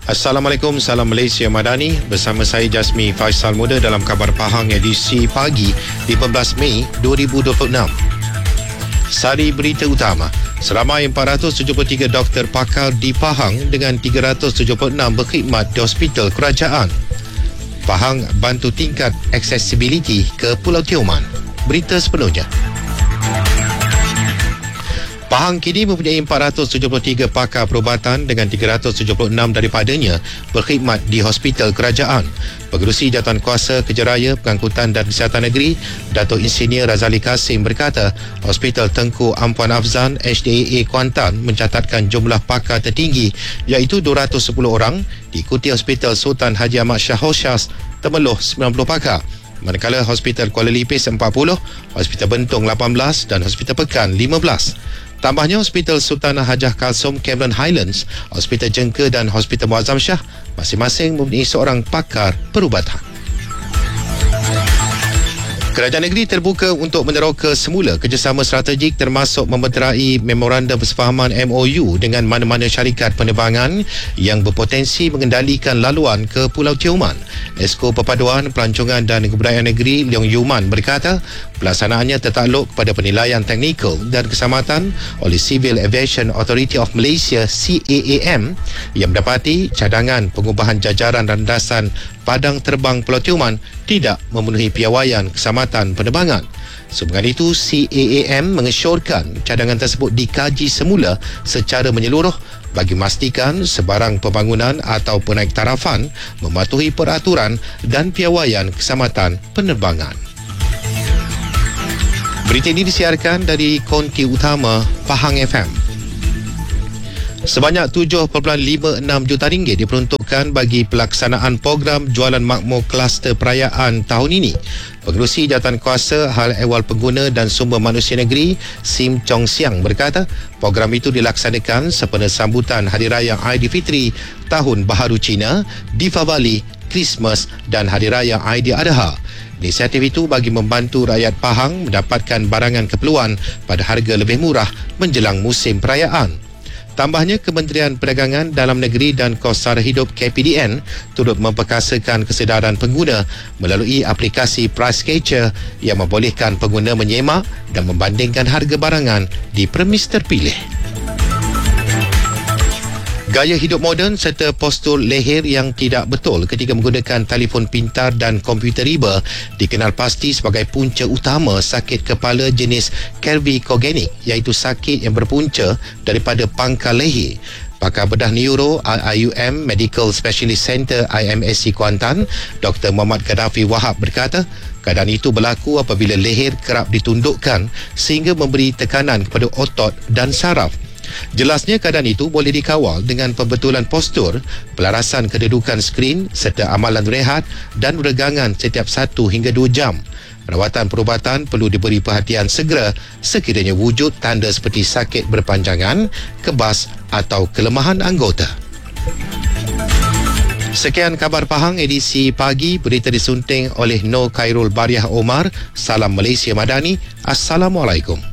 Assalamualaikum, salam Malaysia Madani. Bersama saya Jasmi Faisal Muda dalam Khabar Pahang edisi pagi 15 Mei 2026. Sari berita utama. Seramai 473 doktor pakar di Pahang dengan 376 berkhidmat di hospital kerajaan. Pahang bantu tingkat accessibility ke Pulau Tioman. Berita sepenuhnya. Pahang kini mempunyai 473 pakar perubatan dengan 376 daripadanya berkhidmat di hospital kerajaan. Pengerusi Jawatankuasa Kejaraya Pengangkutan dan Kesihatan Negeri, Datuk Insinyur Razali Kasim berkata, Hospital Tengku Ampuan Afzan HDAA Kuantan mencatatkan jumlah pakar tertinggi iaitu 210 orang, diikuti Hospital Sultan Haji Ahmad Shah Hoshas Temeloh 90 pakar. Manakala Hospital Kuala Lipis 40, Hospital Bentong 18 dan Hospital Pekan 15. Tambahnya Hospital Sultanah Hajah Kalsom Cameron Highlands, Hospital Jengka dan Hospital Muazzam Shah masing-masing mempunyai seorang pakar perubatan. Kerajaan negeri terbuka untuk meneroka semula kerjasama strategik termasuk memeterai memorandum persefahaman MOU dengan mana-mana syarikat penerbangan yang berpotensi mengendalikan laluan ke Pulau Tioman. Esko Perpaduan Pelancongan dan Kebudayaan Negeri Leong Yuman berkata, pelaksanaannya tertakluk kepada penilaian teknikal dan keselamatan oleh Civil Aviation Authority of Malaysia CAAM yang mendapati cadangan pengubahan jajaran landasan padang terbang Pulau Tioman tidak memenuhi piawaian keselamatan penerbangan. Sehubungan itu, CAAM mengesyorkan cadangan tersebut dikaji semula secara menyeluruh bagi memastikan sebarang pembangunan atau penaiktarafan mematuhi peraturan dan piawaian keselamatan penerbangan. Berita ini disiarkan dari konti utama Pahang FM. Sebanyak 7.56 juta ringgit diperuntukkan bagi pelaksanaan program jualan makmur kluster perayaan tahun ini. Pengerusi Jawatankuasa Hal Ehwal Pengguna dan Sumber Manusia Negeri Sim Chong Siang berkata, program itu dilaksanakan sempena sambutan Hari Raya Aidilfitri Tahun Baharu Cina, Deepavali, Christmas dan Hari Raya Aidiladha. Inisiatif itu bagi membantu rakyat Pahang mendapatkan barangan keperluan pada harga lebih murah menjelang musim perayaan. Tambahnya, Kementerian Perdagangan Dalam Negeri dan Kos Sara Hidup KPDN turut memperkasakan kesedaran pengguna melalui aplikasi Price Catcher yang membolehkan pengguna menyemak dan membandingkan harga barangan di premis terpilih. Gaya hidup moden serta postur leher yang tidak betul ketika menggunakan telefon pintar dan komputer riba dikenal pasti sebagai punca utama sakit kepala jenis cervicogenik, iaitu sakit yang berpunca daripada pangkal leher. Pakar bedah neuro IUM Medical Specialist Center IMSC Kuantan, Dr. Muhammad Gaddafi Wahab berkata, keadaan itu berlaku apabila leher kerap ditundukkan sehingga memberi tekanan kepada otot dan saraf. Jelasnya keadaan itu boleh dikawal dengan pembetulan postur, pelarasan kedudukan skrin serta amalan rehat dan regangan setiap 1 hingga 2 jam. Rawatan perubatan perlu diberi perhatian segera sekiranya wujud tanda seperti sakit berpanjangan, kebas atau kelemahan anggota. Sekian Khabar Pahang edisi pagi, berita disunting oleh Nur Khairul Bariah Omar. Salam Malaysia Madani. Assalamualaikum.